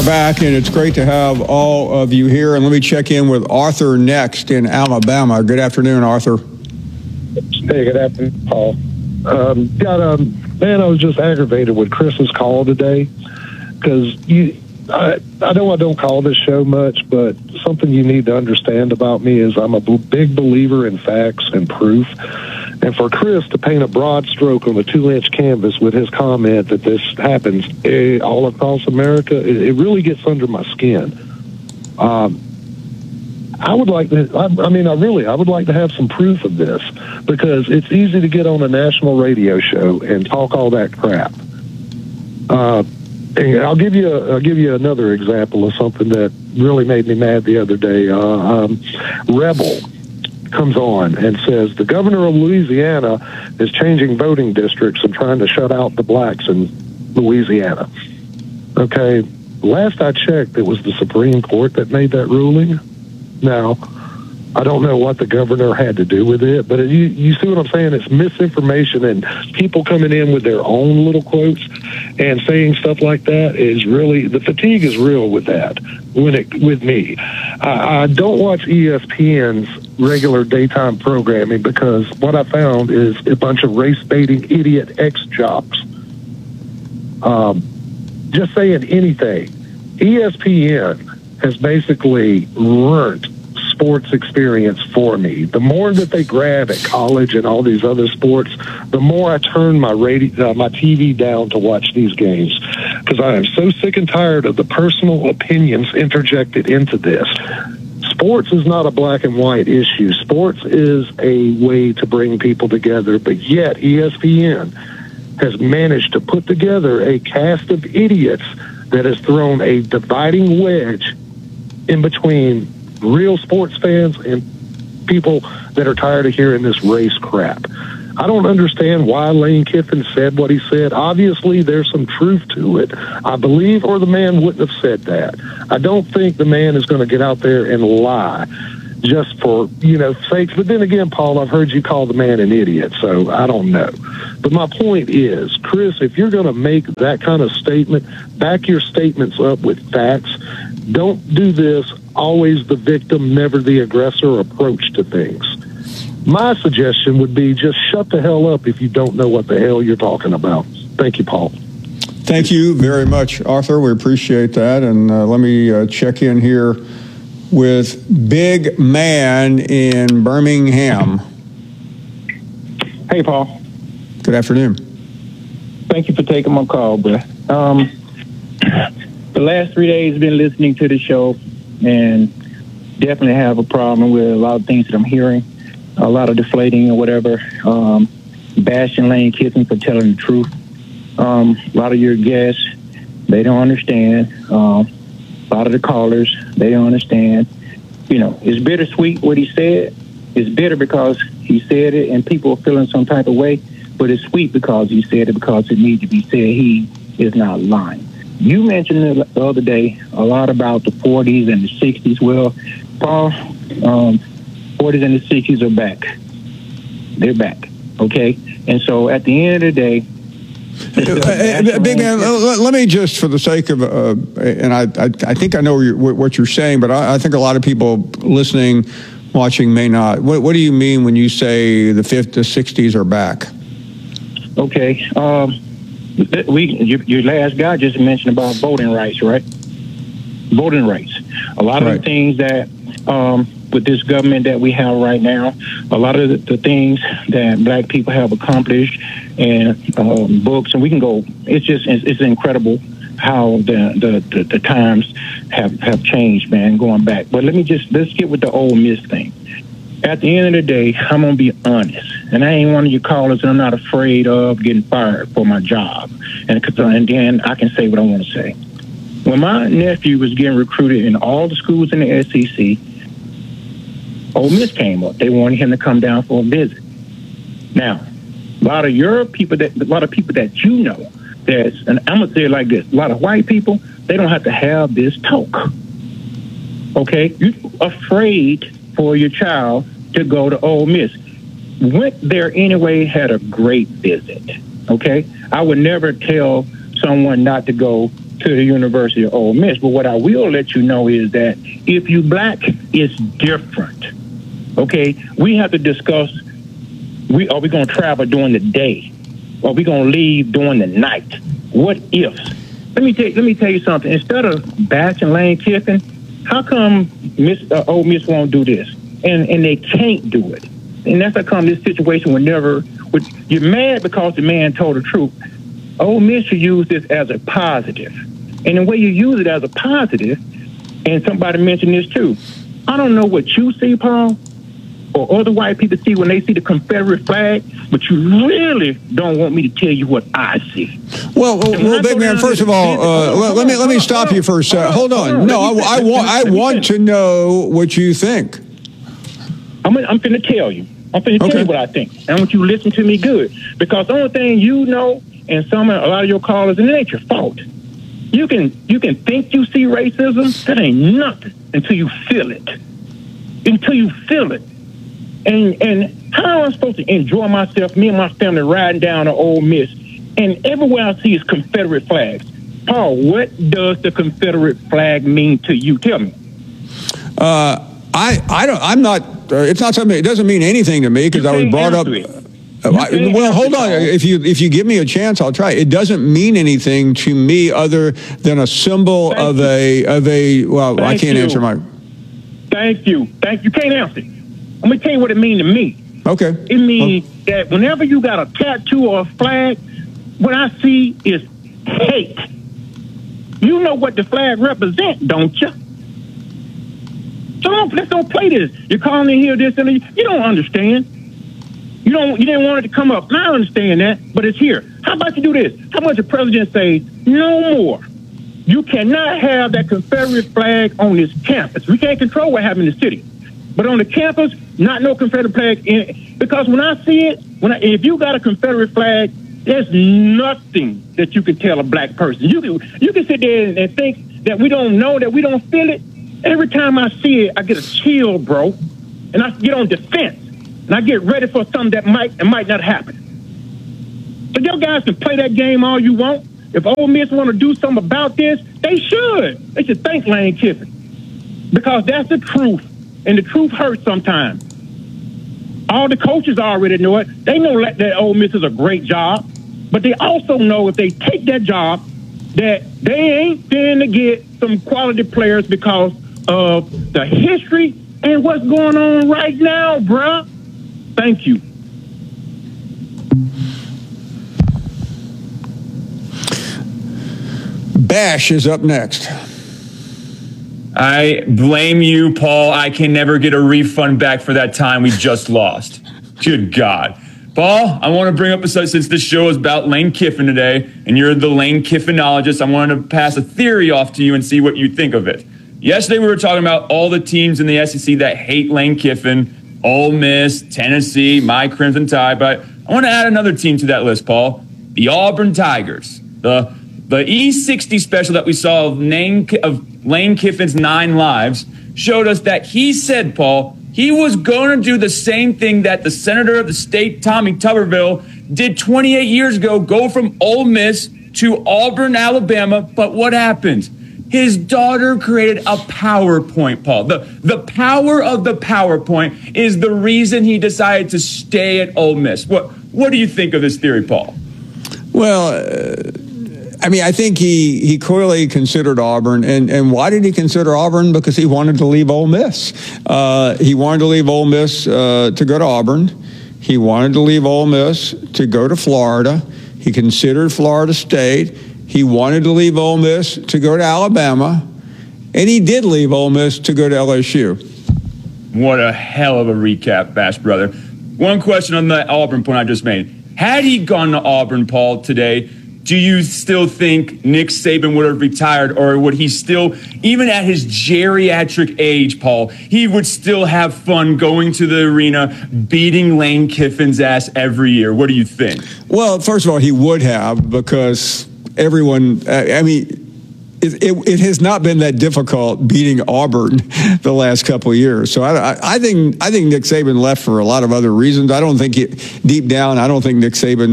are back, and it's great to have all of you here. And let me check in with Arthur next in Alabama. Good afternoon, Arthur. Hey, good afternoon, Paul. Man, I was just aggravated with Chris's call today because I know I don't call this show much, but something you need to understand about me is I'm a big believer in facts and proof. And for Chris to paint a broad stroke on a 2-inch canvas with his comment that this happens all across America, it really gets under my skin. I would like to, I would like to have some proof of this, because it's easy to get on a national radio show and talk all that crap. And I'll give you another example of something that really made me mad the other day. Rebel comes on and says the governor of Louisiana is changing voting districts and trying to shut out the blacks in Louisiana. Okay, last I checked, it was the Supreme Court that made that ruling. Now, I don't know what the governor had to do with it, but you see what I'm saying? It's misinformation, and people coming in with their own little quotes and saying stuff like that is really, the fatigue is real with that, with me. I don't watch ESPN's regular daytime programming because what I found is a bunch of race-baiting idiot ex-jocks. Just saying anything. ESPN has basically ruined sports experience for me. The more that they grab at college and all these other sports, the more I turn my TV down to watch these games, because I am so sick and tired of the personal opinions interjected into this. Sports is not a black and white issue. Sports is a way to bring people together, but yet ESPN has managed to put together a cast of idiots that has thrown a dividing wedge in between real sports fans and people that are tired of hearing this race crap. I don't understand why Lane Kiffin said what he said. Obviously, there's some truth to it, I believe, or the man wouldn't have said that. I don't think the man is going to get out there and lie just for, sakes. But then again, Paul, I've heard you call the man an idiot, so I don't know. But my point is, Chris, if you're going to make that kind of statement, back your statements up with facts. Don't do this always the victim, never the aggressor approach to things. My suggestion would be just shut the hell up if you don't know what the hell you're talking about. Thank you, Paul. Thank you very much, Arthur. We appreciate that. And let me check in here with Big Man in Birmingham. Hey, Paul. Good afternoon. Thank you for taking my call, bro. The last 3 days I've been listening to the show and definitely have a problem with a lot of things that I'm hearing, a lot of deflating or whatever, bashing Lane Kiffin for telling the truth. A lot of your guests, they don't understand. A lot of the callers, they don't understand. It's bittersweet what he said. It's bitter because he said it and people are feeling some type of way, but it's sweet because he said it, because it needs to be said. He is not lying. You mentioned the other day a lot about the 40s and the 60s. Well, Paul, 40s and the 60s are back. They're back, okay? And so at the end of the day... Big Man, let me just, for the sake of, and I think I know what you're saying, but I think a lot of people listening, watching may not. What do you mean when you say the 60s are back? Okay, your last guy just mentioned about voting rights, right? Voting rights. A lot of the things that, with this government that we have right now, a lot of the things that black people have accomplished and books, and we can go, it's incredible how the times have changed, man, going back. But let's get with the Ole Miss thing. At the end of the day, I'm going to be honest, and I ain't one of your callers, and I'm not afraid of getting fired for my job. And then I can say what I want to say. When my nephew was getting recruited in all the schools in the SEC, Ole Miss came up. They wanted him to come down for a visit. Now, a lot of people that you know, and I'm going to say it like this, a lot of white people, they don't have to have this talk. Okay? You're afraid for your child to go to Ole Miss. Went there anyway, had a great visit. Okay? I would never tell someone not to go to the University of Ole Miss. But what I will let you know is that if you black, it's different. Okay, we have to discuss. Are we going to travel during the day? Are we going to leave during the night? What ifs? Let me tell you something. Instead of bashing Lane Kiffin, how come Ole Miss won't do this? And they can't do it. And that's how come this situation you're mad because the man told the truth. Ole Miss should use this as a positive. And the way you use it as a positive, and somebody mentioned this too, I don't know what you see, Paul, or other white people see when they see the Confederate flag, but you really don't want me to tell you what I see. Well, big man. First of all, let me stop you for a second. Hold on. No, I want to know what you think. I'm going to tell you. I'm going to tell you what I think. I want you to listen to me good, because the only thing you know, and a lot of your callers, and it ain't your fault. You can think you see racism. That ain't nothing until you feel it. Until you feel it. And how am I supposed to enjoy myself, me and my family riding down to Ole Miss, and everywhere I see is Confederate flags? Paul, what does the Confederate flag mean to you? Tell me. I'm not. It's not something. It doesn't mean anything to me because I was brought up. Well, hold on. If you give me a chance, I'll try. It doesn't mean anything to me other than a symbol of a. Well, I can't answer my. Thank you. You can't answer. I'm going to tell you what it means to me. Okay. It means that whenever you got a tattoo or a flag, what I see is hate. You know what the flag represents, don't you? So let's don't play this. You're calling in here this and you don't understand. You didn't want it to come up. I understand that, but it's here. How about you do this? How about the president say, no more? You cannot have that Confederate flag on this campus. We can't control what happened in the city. But on the campus, not no Confederate flag in it. Because when I see it, if you got a Confederate flag, there's nothing that you can tell a black person. You can sit there and think that we don't know, that we don't feel it. Every time I see it, I get a chill, bro. And I get on defense. And I get ready for something that might not happen. So y'all guys can play that game all you want. If Ole Miss want to do something about this, they should. They should thank Lane Kiffin. Because that's the truth. And the truth hurts sometimes. All the coaches already know it. They know that Ole Miss is a great job. But they also know if they take that job, that they ain't going to get some quality players because of the history and what's going on right now, bruh. Thank you. Bash is up next. I blame you, Paul. I can never get a refund back for that time we just lost. Good God. Paul, I want to bring up, since this show is about Lane Kiffin today, and you're the Lane Kiffinologist, I wanted to pass a theory off to you and see what you think of it. Yesterday we were talking about all the teams in the SEC that hate Lane Kiffin, Ole Miss, Tennessee, my Crimson Tide, but I want to add another team to that list, Paul. The Auburn Tigers. The E60 special that we saw of Lane Kiffin's 9 Lives showed us that he said, Paul, he was going to do the same thing that the senator of the state, Tommy Tuberville, did 28 years ago, go from Ole Miss to Auburn, Alabama. But what happened? His daughter created a PowerPoint, Paul. The power of the PowerPoint is the reason he decided to stay at Ole Miss. What do you think of this theory, Paul? Well, I mean, I think he clearly considered Auburn. And why did he consider Auburn? Because he wanted to leave Ole Miss. He wanted to leave Ole Miss to go to Auburn. He wanted to leave Ole Miss to go to Florida. He considered Florida State. He wanted to leave Ole Miss to go to Alabama. And he did leave Ole Miss to go to LSU. What a hell of a recap, Bash brother. One question on the Auburn point I just made. Had he gone to Auburn, Paul, today, do you still think Nick Saban would have retired, or would he still, even at his geriatric age, Paul, he would still have fun going to the arena, beating Lane Kiffin's ass every year? What do you think? Well, first of all, he would have, because everyone, I mean, it has not been that difficult beating Auburn the last couple of years. So I think Nick Saban left for a lot of other reasons. I don't think deep down, I don't think Nick Saban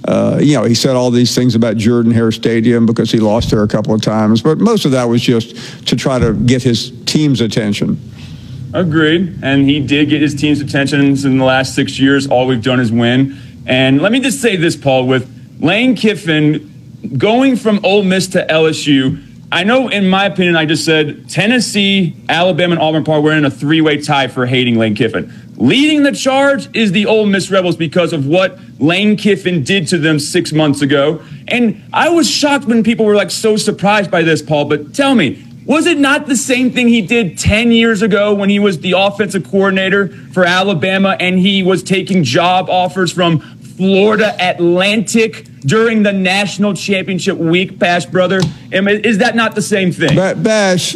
He said all these things about Jordan-Hare Stadium because he lost there a couple of times, but most of that was just to try to get his team's attention. Agreed. And he did get his team's attention in the last 6 years. All we've done is win. And let me just say this, Paul, with Lane Kiffin going from Ole Miss to LSU, I know in my opinion, I just said Tennessee, Alabama, and Auburn Park were in a three-way tie for hating Lane Kiffin. Leading the charge is the Ole Miss Rebels because of what Lane Kiffin did to them 6 months ago. And I was shocked when people were like so surprised by this, Paul. But tell me, was it not the same thing he did 10 years ago when he was the offensive coordinator for Alabama and he was taking job offers from Florida Atlantic during the national championship week, Bash, brother? Is that not the same thing? Bash,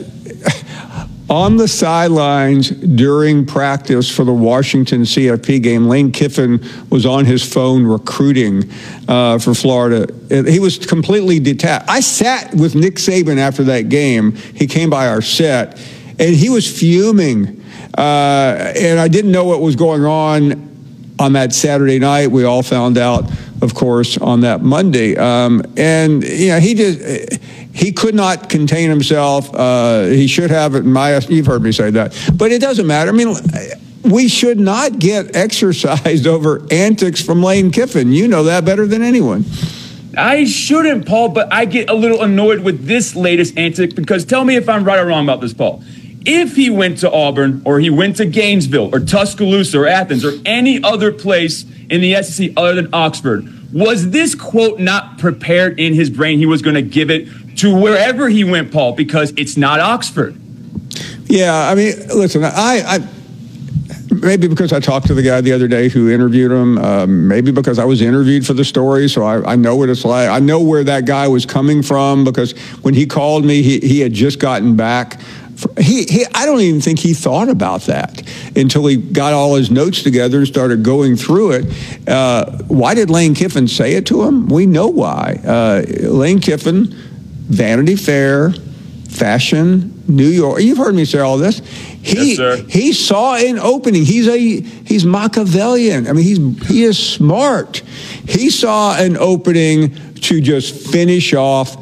on the sidelines during practice for the Washington CFP game, Lane Kiffin was on his phone recruiting for Florida. He was completely detached. I sat with Nick Saban after that game. He came by our set, and he was fuming. And I didn't know what was going on that Saturday night. We all found out, of course, on that Monday. And he could not contain himself. He should have it. You've heard me say that, but it doesn't matter. I mean, we should not get exercised over antics from Lane Kiffin. You know that better than anyone. I shouldn't, Paul, but I get a little annoyed with this latest antic because tell me if I'm right or wrong about this, Paul. If he went to Auburn or he went to Gainesville or Tuscaloosa or Athens or any other place in the SEC other than Oxford, was this quote not prepared in his brain? He was going to give it to wherever he went, Paul, because it's not Oxford. Yeah, I mean, listen, I maybe because I talked to the guy the other day who interviewed him, maybe because I was interviewed for the story, so I know what it's like. I know where that guy was coming from because when he called me, he had just gotten back. I don't even think he thought about that until he got all his notes together and started going through it. Why did Lane Kiffin say it to him? We know why. Lane Kiffin, Vanity Fair, Fashion, New York. You've heard me say all this. Yes, sir. He saw an opening. He's Machiavellian. I mean, he is smart. He saw an opening to just finish off